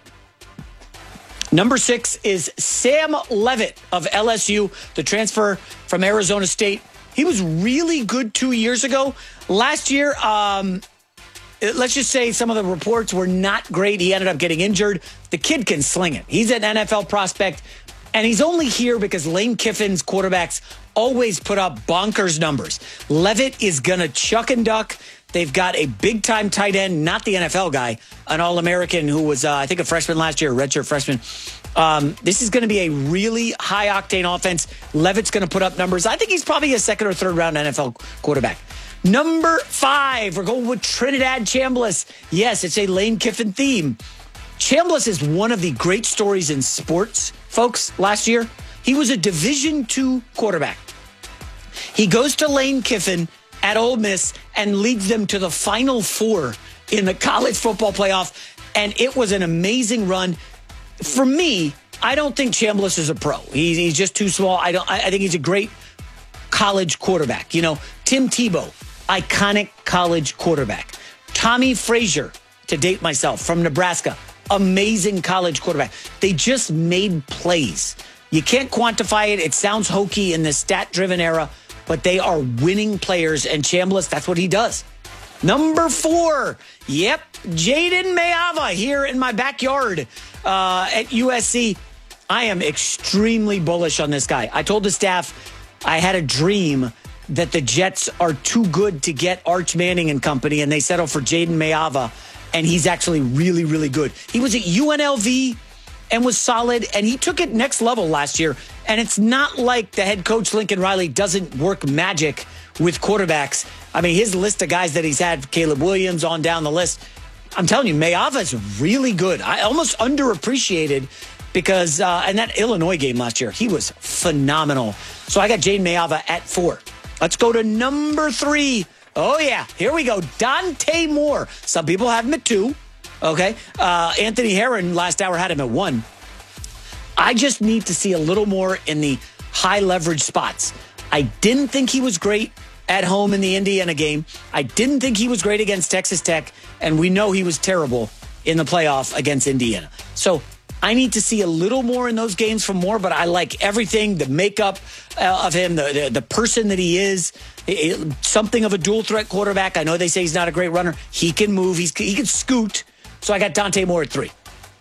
Number six is Sam Leavitt of L S U, the transfer from Arizona State. He was really good two years ago. Last year, um, let's just say some of the reports were not great. He ended up getting injured. The kid can sling it. He's an N F L prospect, and he's only here because Lane Kiffin's quarterbacks always put up bonkers numbers. Leavitt is going to chuck and duck. They've got a big-time tight end, not the N F L guy, an All-American who was, uh, I think, a freshman last year, a redshirt freshman. Um, this is going to be a really high-octane offense. Leavitt's going to put up numbers. I think he's probably a second or third-round N F L quarterback. Number five, we're going with Trinidad Chambliss. Yes, it's a Lane Kiffin theme. Chambliss is one of the great stories in sports, folks, last year. He was a Division two quarterback. He goes to Lane Kiffin at Ole Miss and leads them to the Final Four in the college football playoff, and it was an amazing run. For me, I don't think Chambliss is a pro. He's, he's just too small. I don't. I, I think he's a great college quarterback. You know, Tim Tebow, iconic college quarterback. Tommy Frazier, to date myself, from Nebraska, amazing college quarterback. They just made plays. You can't quantify it. It sounds hokey in the stat-driven era, but they are winning players, and Chambliss, that's what he does. Number four, yep, Jayden Mayava here in my backyard uh, at U S C. I am extremely bullish on this guy. I told the staff I had a dream that the Jets are too good to get Arch Manning and company, and they settle for Jayden Mayava, and he's actually really, really good. He was at U N L V and was solid, and he took it next level last year. And it's not like the head coach, Lincoln Riley, doesn't work magic with quarterbacks. I mean, his list of guys that he's had, Caleb Williams on down the list, I'm telling you, Mayava is really good. I almost underappreciated because uh, in that Illinois game last year, he was phenomenal. So I got Jayden Mayava at four. Let's go to number three. Oh, yeah, here we go. Dante Moore. Some people have him at two. Okay. Uh, Anthony Herron last hour had him at one. I just need to see a little more in the high leverage spots. I didn't think he was great at home in the Indiana game. I didn't think he was great against Texas Tech. And we know he was terrible in the playoff against Indiana. So I need to see a little more in those games from Moore, but I like everything, the makeup uh, of him, the, the, the person that he is, it, it, something of a dual threat quarterback. I know they say he's not a great runner. He can move. He's, he can scoot. So I got Dante Moore at three.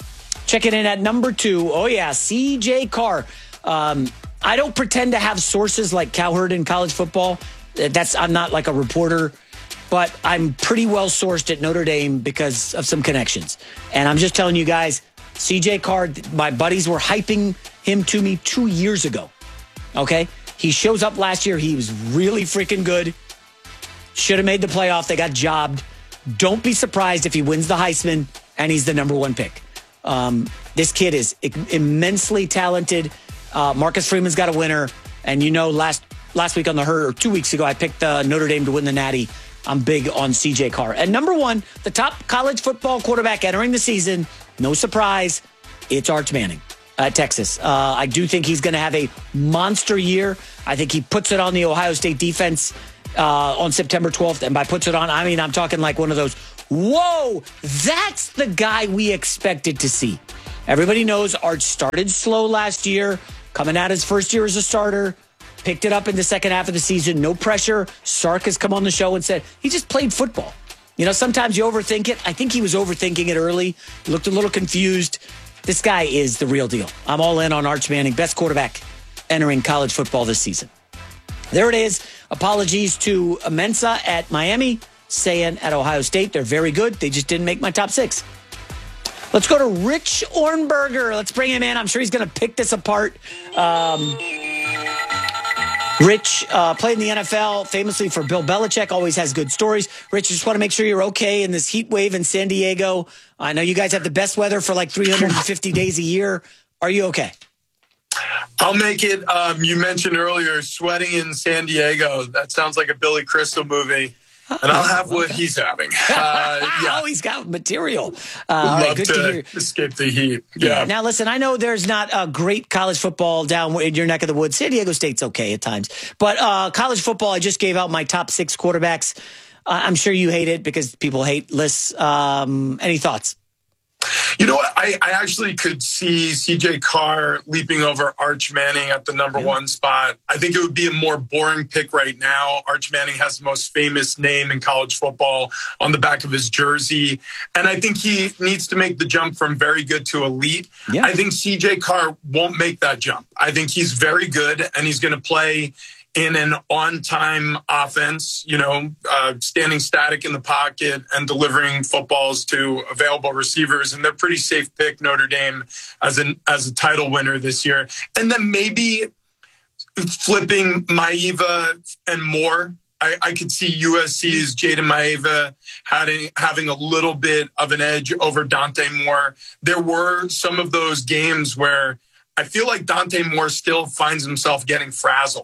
Checking in at number two. Oh, yeah, C J Carr. Um, I don't pretend to have sources like Cowherd in college football. That's I'm not like a reporter, but I'm pretty well sourced at Notre Dame because of some connections. And I'm just telling you guys, C J Carr, my buddies were hyping him to me two years ago. Okay? He shows up last year. He was really freaking good. Should have made the playoff. They got jobbed. Don't be surprised if he wins the Heisman and he's the number one pick. Um, this kid is immensely talented. Uh, Marcus Freeman's got a winner. And you know, last last week on the herd, or two weeks ago, I picked uh, Notre Dame to win the Natty. I'm big on C J Carr. And number one, the top college football quarterback entering the season, no surprise, it's Arch Manning at Texas. Uh, I do think he's going to have a monster year. I think he puts it on the Ohio State defense uh, on September twelfth. And by puts it on, I mean, I'm talking like one of those, whoa, that's the guy we expected to see. Everybody knows Arch started slow last year, coming out his first year as a starter, picked it up in the second half of the season. No pressure. Sark has come on the show and said he just played football. You know, sometimes you overthink it. I think he was overthinking it early. He looked a little confused. This guy is the real deal. I'm all in on Arch Manning, best quarterback entering college football this season. There it is. Apologies to Mensa at Miami, saying at Ohio State they're very good. They just didn't make my top six. Let's go to Rich Ornberger. Let's bring him in. I'm sure he's going to pick this apart. Um, Rich uh, played in the N F L famously for Bill Belichick, always has good stories. Rich, just want to make sure you're okay in this heat wave in San Diego. I know you guys have the best weather for like three hundred fifty days a year. Are you okay? I'll make it. Um, you mentioned earlier sweating in San Diego. That sounds like a Billy Crystal movie. And I'll have what he's having. Uh, yeah. Oh, he's got material. Uh, all right, Love good to, to hear. escape the heat. Yeah. Yeah. Now, listen, I know there's not a great college football down in your neck of the woods. San Diego State's okay at times. But uh, college football, I just gave out my top six quarterbacks. Uh, I'm sure you hate it because people hate lists. Um, any thoughts? You know what? I, I actually could see C J Carr leaping over Arch Manning at the number yeah. one spot. I think it would be a more boring pick right now. Arch Manning has the most famous name in college football on the back of his jersey. And I think he needs to make the jump from very good to elite. Yeah. I think C J Carr won't make that jump. I think he's very good and he's going to play in an on-time offense, you know, uh, standing static in the pocket and delivering footballs to available receivers. And they're pretty safe pick, Notre Dame, as an as a title winner this year. And then maybe flipping Maeva and Moore. I, I could see U S C's Jaden Maeva having, having a little bit of an edge over Dante Moore. There were some of those games where I feel like Dante Moore still finds himself getting frazzled.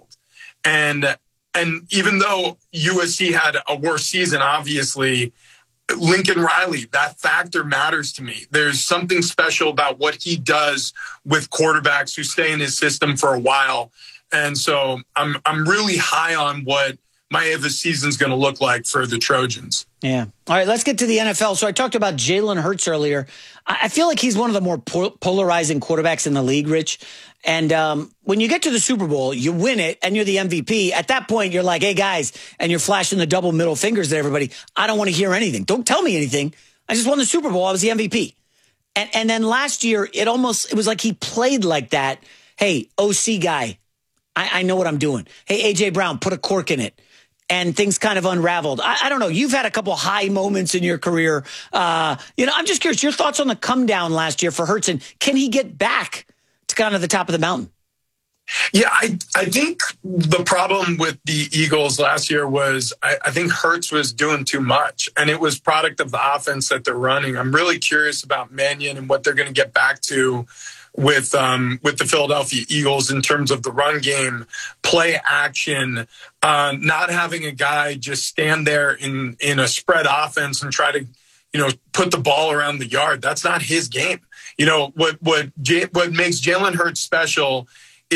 And and even though U S C had a worse season, obviously, Lincoln Riley, that factor matters to me. There's something special about what he does with quarterbacks who stay in his system for a while. And so I'm I'm really high on what Maeva's season's going to look like for the Trojans. Yeah. All right, let's get to the N F L. So I talked about Jalen Hurts earlier. I feel like he's one of the more polarizing quarterbacks in the league, Rich. And um, when you get to the Super Bowl, you win it, and you're the M V P. At that point, you're like, hey, guys, and you're flashing the double middle fingers at everybody. I don't want to hear anything. Don't tell me anything. I just won the Super Bowl. I was the M V P. And, and then last year, it almost, it was like he played like that. Hey, O C guy, I, I know what I'm doing. Hey, A J Brown, put a cork in it. And things kind of unraveled. I, I don't know. You've had a couple high moments in your career. Uh, you know, I'm just curious, your thoughts on the come down last year for Hurts, and can he get back to kind of the top of the mountain? Yeah, I I think the problem with the Eagles last year was I, I think Hurts was doing too much, and it was product of the offense that they're running. I'm really curious about Mannion and what they're going to get back to with um, with the Philadelphia Eagles in terms of the run game, play action, uh, not having a guy just stand there in, in a spread offense and try to, you know, put the ball around the yard. That's not his game. You know, what what J- what makes Jalen Hurts special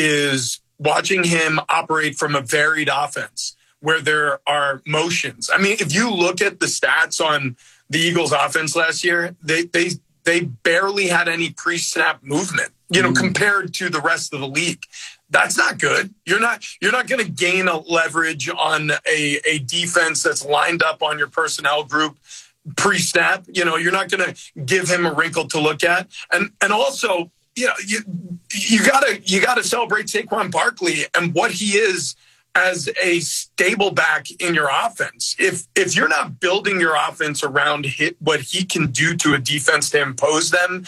is watching him operate from a varied offense where there are motions. I mean, if you look at the stats on the Eagles offense last year, they they they barely had any pre-snap movement, you know, mm. compared to the rest of the league. That's not good. You're not you're not going to gain a leverage on a, a defense that's lined up on your personnel group pre-snap. You know, you're not going to give him a wrinkle to look at. And and also, you know, you you gotta you gotta celebrate Saquon Barkley and what he is as a stable back in your offense. If if you're not building your offense around hit, what he can do to a defense to impose them,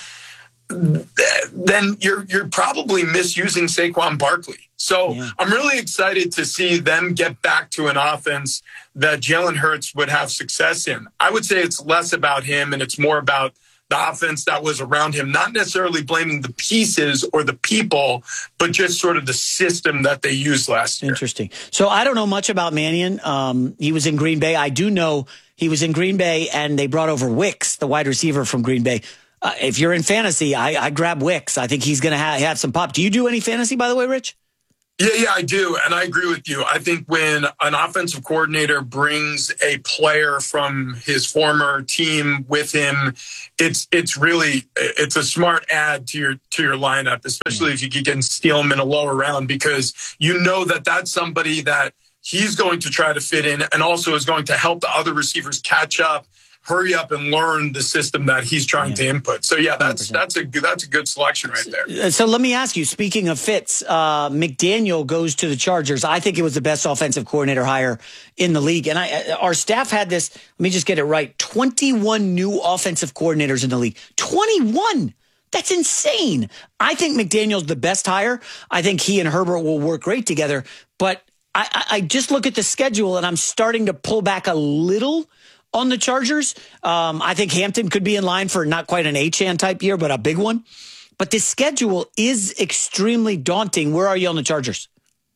then you're you're probably misusing Saquon Barkley. So yeah. I'm really excited to see them get back to an offense that Jalen Hurts would have success in. I would say it's less about him and it's more about the offense that was around him, not necessarily blaming the pieces or the people, but just sort of the system that they used last year. Interesting. So I don't know much about Mannion. Um, he was in Green Bay. I do know he was in Green Bay and they brought over Wicks, the wide receiver from Green Bay. Uh, if you're in fantasy, I, I grab Wicks. I think he's going to ha- have some pop. Do you do any fantasy, by the way, Rich? Yeah, yeah, I do. And I agree with you. I think when an offensive coordinator brings a player from his former team with him, it's it's really it's a smart add to your to your lineup, especially if you can steal him in a lower round, because you know that that's somebody that he's going to try to fit in and also is going to help the other receivers catch up, hurry up and learn the system that he's trying yeah. to input. So yeah, that's one hundred percent. that's a that's a good selection right there. So let me ask you, speaking of fits, uh, McDaniel goes to the Chargers. I think it was the best offensive coordinator hire in the league. And I, our staff had this, let me just get it right, twenty-one new offensive coordinators in the league. twenty-one! That's insane. I think McDaniel's the best hire. I think he and Herbert will work great together. But I, I just look at the schedule and I'm starting to pull back a little on the Chargers. Um, I think Hampton could be in line for not quite an Achane type year, but a big one. But this schedule is extremely daunting. Where are you on the Chargers?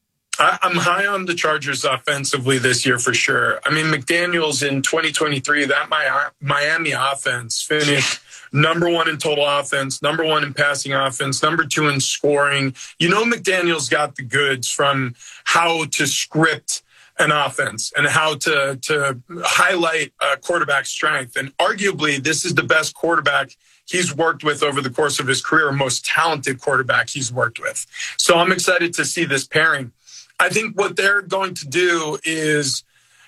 I, I'm high on the Chargers offensively this year for sure. I mean, McDaniels in twenty twenty-three, that Miami offense finished number one in total offense, number one in passing offense, number two in scoring. You know, McDaniels got the goods from how to script an offense and how to to highlight a quarterback's strength. And arguably, this is the best quarterback he's worked with over the course of his career, most talented quarterback he's worked with. So I'm excited to see this pairing. I think what they're going to do is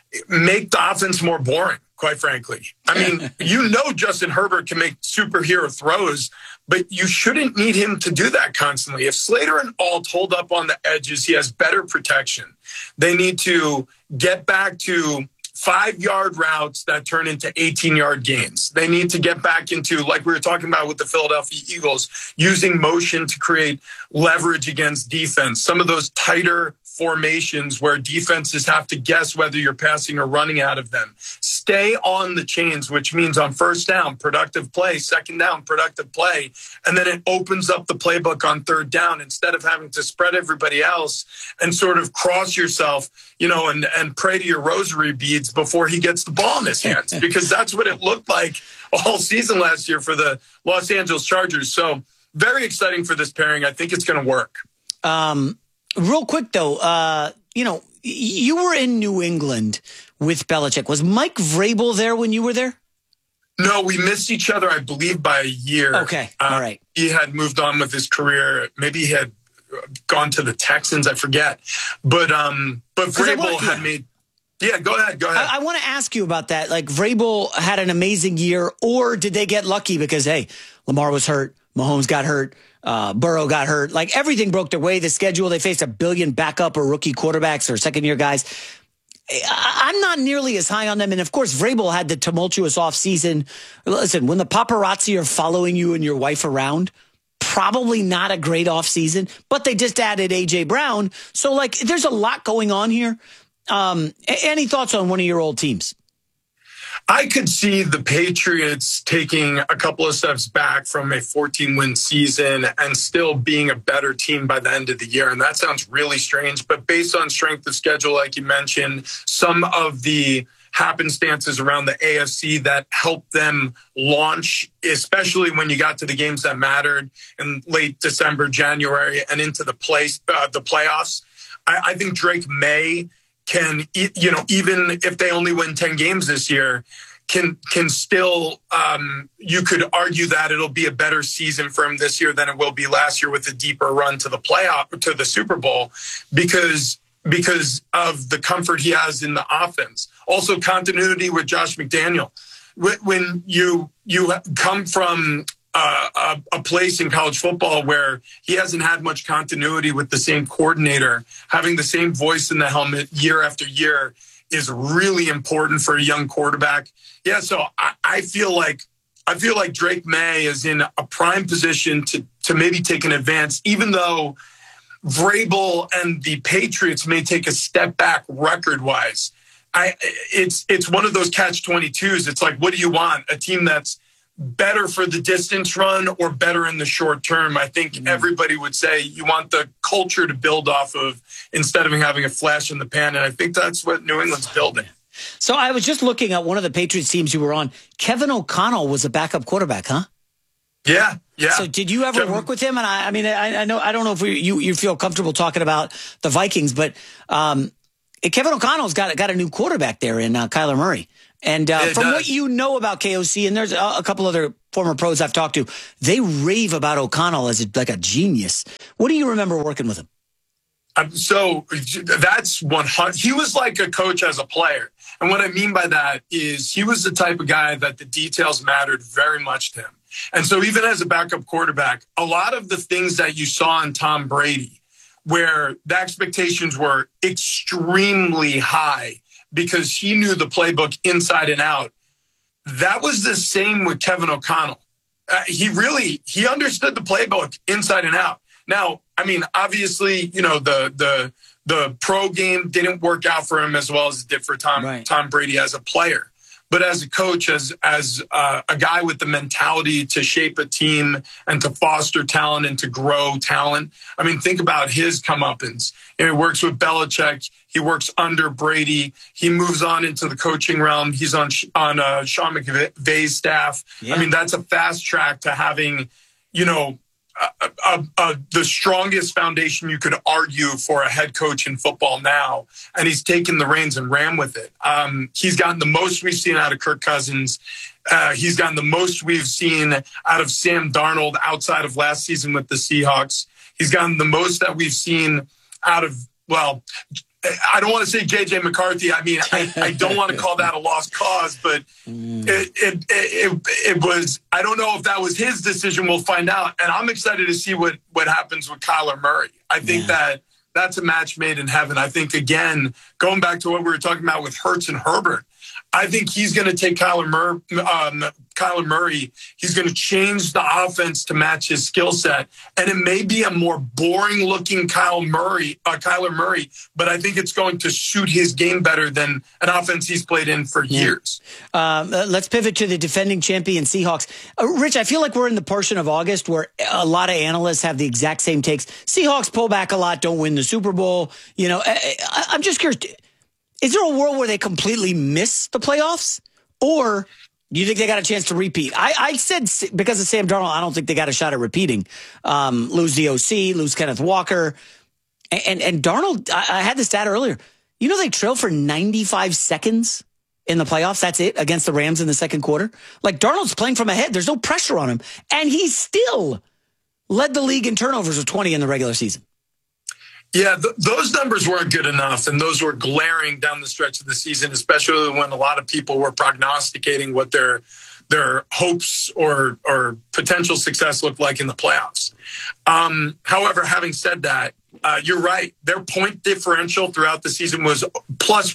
make the offense more boring, quite frankly. I mean, you know Justin Herbert can make superhero throws, but you shouldn't need him to do that constantly. If Slater and Alt hold up on the edges, he has better protection. They need to get back to five-yard routes that turn into eighteen-yard gains. They need to get back into, like we were talking about with the Philadelphia Eagles, using motion to create leverage against defense. Some of those tighter formations where defenses have to guess whether you're passing or running out of them. Stay on the chains, which means on first down, productive play, second down, productive play. And then it opens up the playbook on third down instead of having to spread everybody else and sort of cross yourself, you know, and, and pray to your rosary beads before he gets the ball in his hands, because that's what it looked like all season last year for the Los Angeles Chargers. So very exciting for this pairing. I think it's going to work. Um, Real quick, though, uh, you know, you were in New England with Belichick. Was Mike Vrabel there when you were there? No, we missed each other, I believe, by a year. Okay, uh, all right. He had moved on with his career. Maybe he had gone to the Texans, I forget. But um, but Vrabel want, yeah. had made... Yeah, go ahead, go ahead. I, I want to ask you about that. Like, Vrabel had an amazing year, or did they get lucky because, hey, Lamar was hurt, Mahomes got hurt, Uh, Burrow got hurt. Like, everything broke their way. The schedule, they faced a billion backup or rookie quarterbacks or second-year guys. I- I'm not nearly as high on them. And, of course, Vrabel had the tumultuous offseason. Listen, when the paparazzi are following you and your wife around, probably not a great offseason. But they just added A J. Brown. So, like, there's a lot going on here. Um, any thoughts on one of your old teams? I could see the Patriots taking a couple of steps back from a fourteen-win season and still being a better team by the end of the year. And that sounds really strange, but based on strength of schedule, like you mentioned, some of the happenstances around the A F C that helped them launch, especially when you got to the games that mattered in late December, January, and into the play, uh, the playoffs. I, I think Drake May can, you know, even if they only win ten games this year, can can still, um, you could argue that it'll be a better season for him this year than it will be last year with a deeper run to the playoff, to the Super Bowl, because because of the comfort he has in the offense. Also, continuity with Josh McDaniel. when you you come from uh, a, a place in college football where he hasn't had much continuity with the same coordinator, having the same voice in the helmet year after year is really important for a young quarterback. Yeah, so I, I feel like I feel like Drake May is in a prime position to to maybe take an advance, even though Vrabel and the Patriots may take a step back record-wise. I it's it's one of those catch twenty-twos. It's like, what do you want? A team that's better for the distance run or better in the short term? I think mm-hmm. everybody would say you want the culture to build off of instead of having a flash in the pan. And I think that's what New England's building. So I was just looking at one of the Patriots teams you were on. Kevin O'Connell was a backup quarterback, huh? Yeah, yeah. So did you ever Kevin, work with him? And I, I mean, I, I know I don't know if we, you you feel comfortable talking about the Vikings, but um, Kevin O'Connell's got got a new quarterback there in uh, Kyler Murray. And uh, from does. what you know about K O C, and there's a, a couple other former pros I've talked to, they rave about O'Connell as a, like a genius. What do you remember working with him? Um, so that's one hundred. He was like a coach as a player. And what I mean by that is he was the type of guy that the details mattered very much to him. And so even as a backup quarterback, a lot of the things that you saw in Tom Brady, where the expectations were extremely high because he knew the playbook inside and out, that was the same with Kevin O'Connell. Uh, he really, he understood the playbook inside and out. Now, I mean, obviously, you know, the the the pro game didn't work out for him as well as it did for Tom right. Tom Brady as a player. But as a coach, as as uh, a guy with the mentality to shape a team and to foster talent and to grow talent, I mean, think about his comeuppance. You know, he works with Belichick. He works under Brady. He moves on into the coaching realm. He's on on uh, Sean McVay's staff. Yeah. I mean, that's a fast track to having, you know, Uh, uh, uh, the strongest foundation you could argue for a head coach in football now, and he's taken the reins and ran with it. Um, he's gotten the most we've seen out of Kirk Cousins. Uh, he's gotten the most we've seen out of Sam Darnold outside of last season with the Seahawks. He's gotten the most that we've seen out of, well, I don't want to say J J McCarthy. I mean, I, I don't want to call that a lost cause, but it, it, it, it was, I don't know if that was his decision. We'll find out. And I'm excited to see what, what happens with Kyler Murray. I think yeah. that that's a match made in heaven. I think, again, going back to what we were talking about with Hurts and Herbert, I think he's going to take Kyler, Mur- um, Kyler Murray. He's going to change the offense to match his skill set. And it may be a more boring-looking Kyle Murray, uh, Kyler Murray, but I think it's going to suit his game better than an offense he's played in for yeah. years. Um, uh, let's pivot to the defending champion Seahawks. Uh, Rich, I feel like we're in the portion of August where a lot of analysts have the exact same takes. Seahawks pull back a lot, don't win the Super Bowl. You know, I, I, I'm just curious. Is there a world where they completely miss the playoffs? Or do you think they got a chance to repeat? I, I said because of Sam Darnold, I don't think they got a shot at repeating. Um, lose the O C, lose Kenneth Walker. And, and, and Darnold, I, I had the stat earlier. You know they trailed for ninety-five seconds in the playoffs. That's it, against the Rams in the second quarter. Like, Darnold's playing from ahead. There's no pressure on him. And he still led the league in turnovers with twenty in the regular season. Yeah, th- those numbers weren't good enough, and those were glaring down the stretch of the season, especially when a lot of people were prognosticating what their their hopes or or potential success looked like in the playoffs. Um, however, having said that, uh, you're right. Their point differential throughout the season was plus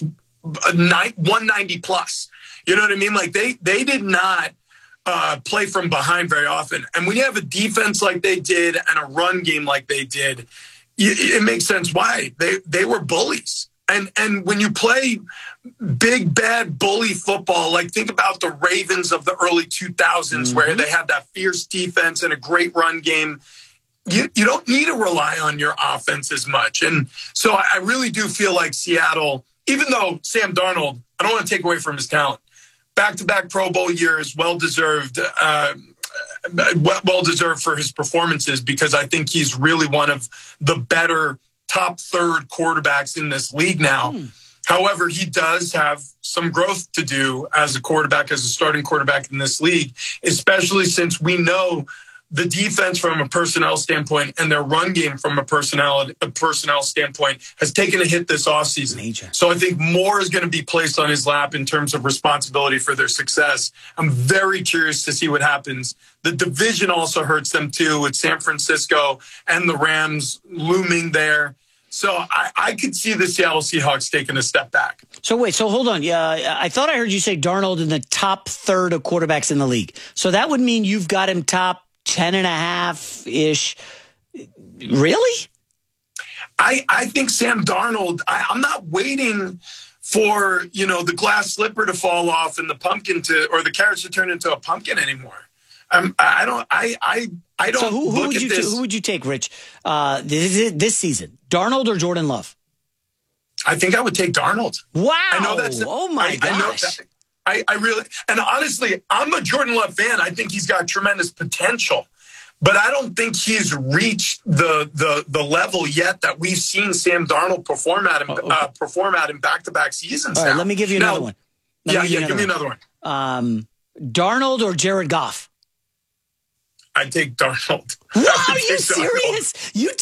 one ninety plus. You know what I mean? Like they they did not uh, play from behind very often, and when you have a defense like they did and a run game like they did, it makes sense why. They they were bullies. And and when you play big, bad bully football, like think about the Ravens of the early two thousands, mm-hmm. where they had that fierce defense and a great run game, you, you don't need to rely on your offense as much. And so I, I really do feel like Seattle, even though Sam Darnold, I don't want to take away from his talent, back-to-back Pro Bowl years, well-deserved, uh, well deserved for his performances, because I think he's really one of the better top third quarterbacks in this league now. Mm. However, he does have some growth to do as a quarterback, as a starting quarterback in this league, especially since we know the defense from a personnel standpoint and their run game from a personnel a personnel standpoint has taken a hit this offseason. Major. So I think more is going to be placed on his lap in terms of responsibility for their success. I'm very curious to see what happens. The division also hurts them too, with San Francisco and the Rams looming there. So I, I could see the Seattle Seahawks taking a step back. So wait, so hold on. Yeah, I thought I heard you say Darnold in the top third of quarterbacks in the league. So that would mean you've got him top ten and a half-ish. Really? I, I think Sam Darnold, I, I'm not waiting for, you know, the glass slipper to fall off and the pumpkin to, or the carrots to turn into a pumpkin anymore. Um, I don't, I, I, I don't so who, who look would at you this. Who would you take, Rich, uh, this, this season? Darnold or Jordan Love? I think I would take Darnold. Wow. I know that's, oh my I, gosh. I know that, I, I really, and honestly, I'm a Jordan Love fan. I think he's got tremendous potential, but I don't think he's reached the the the level yet that we've seen Sam Darnold perform at him, oh, okay. uh, perform at in back-to-back seasons. All right, now. let me give you now, another one. Let yeah, me yeah, give, give me another one. one. Um, Darnold or Jared Goff? I take Darnold. What? Are you serious? You